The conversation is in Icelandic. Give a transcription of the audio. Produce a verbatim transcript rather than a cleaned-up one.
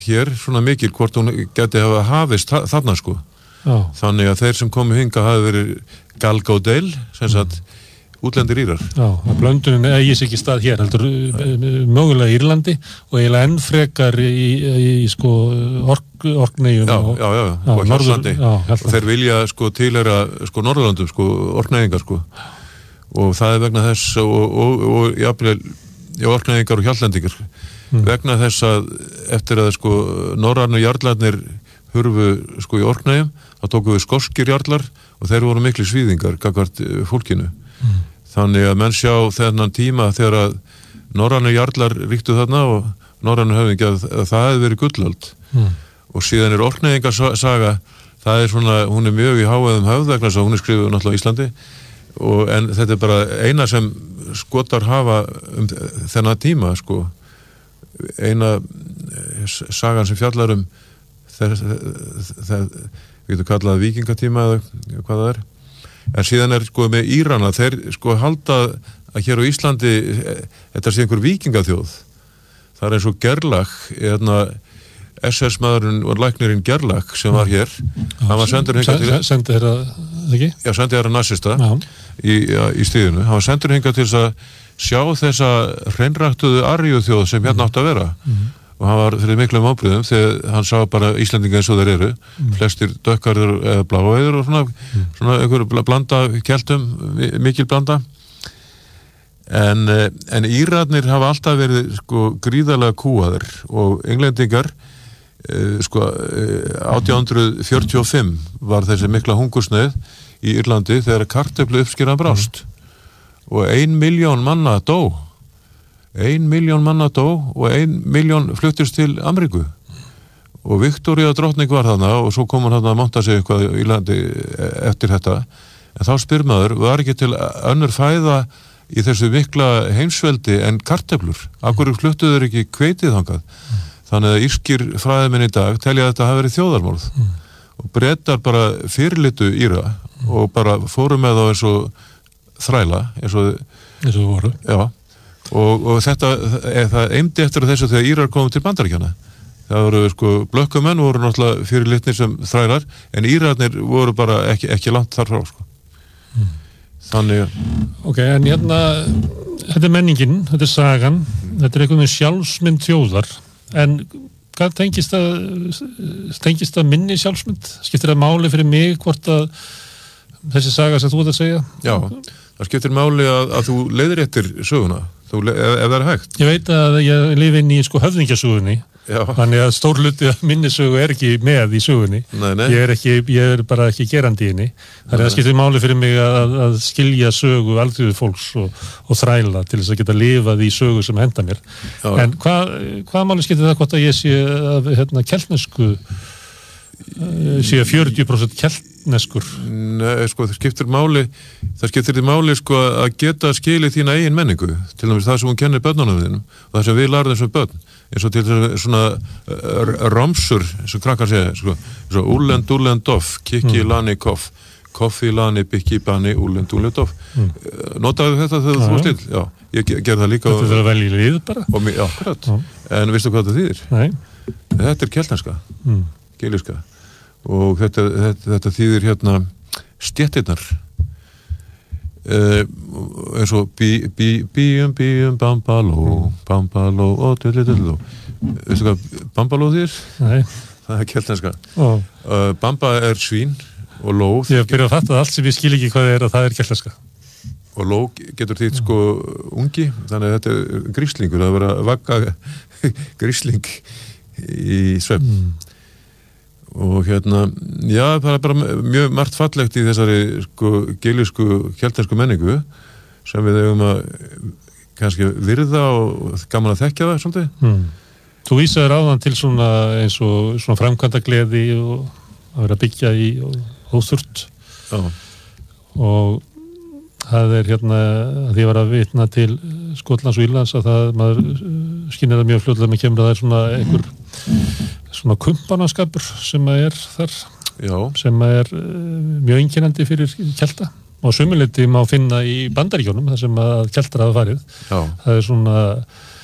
hér svona mikil hvort hún geti hafa hafist þarna sko. Já. Þannig að þeir sem komu hinga hafi verið Gal Gadot, sem sagt útlendir Írar. Já, að blöndunin eigi sig ekki stað hér, heldur mögulega Írlandi og eiginlega enn frekar í, í, í sko ork, orkneyjum já, og, já, já, já, og Hjaltlandi. Og þeir vilja sko tilheyra sko Norðurlandum, sko orkneyingar sko. Og það er vegna þess og, og, og jafnvel orkneyingar og Hjaltlendingar mm. vegna þess að eftir að sko norrænu jarlarnir hurfu sko í orkneyjum, þá tóku við skoskir jarlar og þeir voru miklu svíðingar gagnvart fólkinu. Mm. Þannig að menn sjá þennan tíma þegar að norrænu jarlar ríktu þarna og norrænu höfðingi að, að það hefði verið gullöld. Mm. Og síðan er orkneyingarsaga, það er svona, hún er mjög í háeðum höfð vegna þess að hún er skrifuð náttúrulega á Íslandi og en þetta er bara eina sem skotar hafa um þennan tíma sko. Eina sagan sem fjallar um það, það við getum kallað víkingatíma eða hvað það er. En síðan er sko með Írana, þeir sko halda að hér á Íslandi þetta sé einhver víkingaþjóð. Það er eins og Gerlach, eðna S S-maðurinn og læknirinn Gerlach sem var hér. Hann var sendur hingað til... Sendur þeirra, ekki? Já, sendur þeirra nasista í, ja, í stíðinu. Hann var sendur hingað til þess að sjá þessa hreinræktuðu aríuþjóð sem hérna átt að vera. Mm. Og hann var fyrir miklum ábríðum þegar hann sá bara Íslendinga eins og þeir eru. Mm. Flestir dökkarður eða bláæður og svona, mm. svona einhver blanda keltum, mikil blanda. En, en Írarnir hafa alltaf verið sko gríðarlega kúaðir og englendingar sko átján hundruð fjörutíu og fimm var þessi mikla hungursneyð í Írlandi þegar kartöflu uppskeran brást mm. og ein miljón manna dó ein miljón manna dó og ein miljón fluttist til Ameríku og Viktoría drottning var þarna og svo kom hann þarna að monta sig eitthvað í landi eftir þetta en þá spyr maður, var ekki til önnur fæða í þessu mikla heimsveldi en kartöflur, af hverju fluttuður ekki hveitið þangað mm. Þannig að írskir fræðimenn í dag telja að þetta hafi verið þjóðarmorð mm. og Bretar bara fyrirlitu Íra mm. og bara fóru með þá eins og þræla eins og, eins og voru já, og, og þetta það eimdi eftir þessu þegar Írar komum til Bandaríkjanna það voru sko blökkumenn voru náttúrulega fyrirlitnir sem þrælar en Írarnir voru bara ekki, ekki langt þar frá sko. mm. Þannig ok, en hérna þetta er menningin, þetta er sagan mm. þetta er einhvern veginn sjálfsmynd þjóðar en hvað tengist að tengist að minni sjálfsmynd skiptir það máli fyrir mig hvort að þessi saga sem þú ert að segja já, það skiptir máli að, að þú leiðir eftir söguna þú, ef, ef það er hægt ég veit að ég lifi inn í sko höfðingjasögunni já. Þannig að stór hluti af minni sögu er ekki með í sögunni nei, nei. Ég, er ekki, ég er bara ekki gerandi í henni þannig að það skiptir máli fyrir mig að, að skilja sögu alþjóðu fólks og, og þræla til þess að geta lifað í sögu sem henda mér já. En hvað hva máli skiptir það hvort að ég sé að hérna, keltnesku sé fjörutíu prósent keltneskur Nei, sko, það skiptir máli það skiptir því máli sko að geta skilið þína eigin menningu til dæmis það sem hún kennir börnunum þínum og það sem við lærðum sem börn eins og til þess svona uh, ramsur eins og krakkar segja sko, eins og úlend, úlend, doff, kikki, mm. lani, koff koffi, lani, bikki, bani, úlend, úlend, doff mm. uh, notaðu þetta þegar þú varst til? Já, ég ger það líka Þetta er að velja lið bara og, Já, akkurat, mm. en veistu hvað þetta þýðir? Nei Þetta er keltneska, mm. giliska og þetta, þetta, þetta þýðir hérna stéttirnar Uh, eins og bí, bí, bíum, bíum, bambaló bambaló, ó, dillidilló veistu hvað bambaló þýr? Nei það er keltneska oh. uh, bamba er svín og ló ég byrja að fatta allt sem ég skil ekki hvað er að það er keltneska og ló getur þýtt sko ungi þannig að þetta er gríslingur það er að vagga grísling í svefn mm. og hérna, já, það er bara mjög margt fallegt í þessari sko gilísku, keltnesku menningu sem við eigum að kannski virða og gaman að þekkja það svolítið. Mm. Þú vísaðir áðan til svona eins og svona framkvæmdagleði og að vera að byggja í óþurft Já. Og það er hérna að ég var að vitna til Skotlands og Írlands að það, maður skynir það mjög fljótlega með kemur að það er svona einhver svona kumpanaskapur sem að er þar Já. Sem að er uh, mjög einkennandi fyrir kelta og sumuleyti má finna í Bandaríkjónum þar sem að keltar hafa farið Já. Það er svona